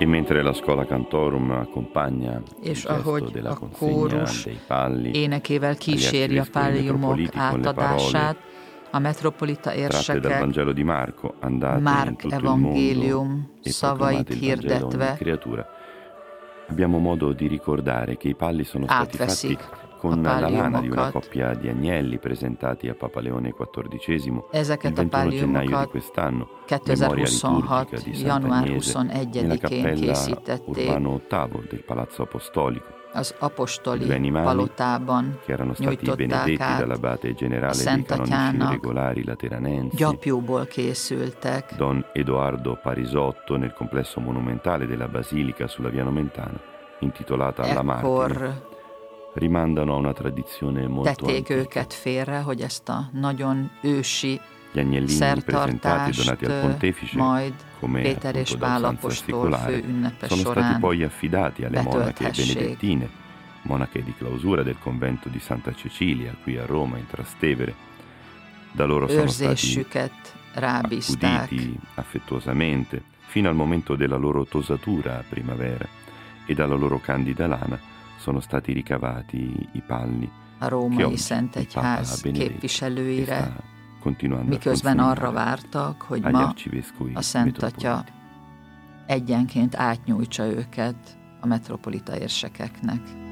E mentre la Schola Cantorum accompagna il és gesto ahogy della a consegna kórus dei palli énekével agli kíséri a arcivescovi palliumok metropoliti con le átadását, parole a metropolita tratte dal érsekek Vangelo di Marco: andate in Márk tutto il mondo evangélium e szavait proclamate il Vangelo a ogni hirdetve creatura. Abbiamo modo di ricordare che i palli sono stati fatti átveszik a con la lana di una palliumokat. coppia di agnelli presentati a Papa Leone XIV il Ezeket a 21 gennaio di palliumokat quest'anno, memoria liturgica 2026. di január Sant'Agnese, nella 21-én cappella készítették Urbano VIII del Palazzo Apostolico. az I apostoli due animali, palotában, che erano stati nyújtották benedetti át dall'abate a generale dei Szent canonici Atyának, regolari lateranensi, gyapjúból készültek. Don Edoardo Parisotto, nel complesso monumentale della basilica sulla via Nomentana, intitolata alla Martire, Ekkor rimandano a una tradizione molto tették antica. őket félre, hogy ezt a nagyon ősi Gli agnellini presentati e donati al szertartást pontefice, majd come Péter és appunto Pál da usanza apostol secolare, főünnepe sono stati során poi affidati alle monache betölthessék. benedettine, monache di clausura del convento di Santa Cecilia, qui a Roma, in Trastevere. Da loro sono stati Őrzésüket rábízták. accuditi affettuosamente fino al momento della loro tosatura a primavera, e dalla loro candida lana sono stati ricavati i palli A che római oggi Szent il Papa ha Egyház benedetto e képviselőire, sta continuando miközben a arra consegnare vártak, hogy agli ma arcivescovi a Szent metropoliti. Atya egyenként átnyújtsa őket a metropolita érsekeknek.